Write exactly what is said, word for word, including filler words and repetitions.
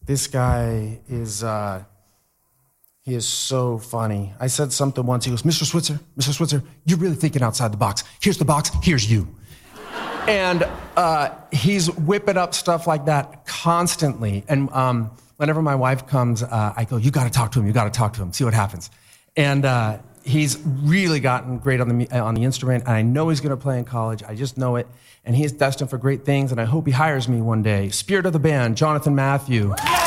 This guy is, uh, he is so funny. I said something once, he goes, Mister Switzer, Mister Switzer, you're really thinking outside the box. Here's the box, here's you. And uh, he's whipping up stuff like that constantly. And um, whenever my wife comes, uh, I go, you gotta talk to him, you gotta talk to him, see what happens. And uh, he's really gotten great on the on the instrument, and I know he's gonna play in college, I just know it. And he is destined for great things, and I hope he hires me one day. Spirit of the band, Jonathan Matthew.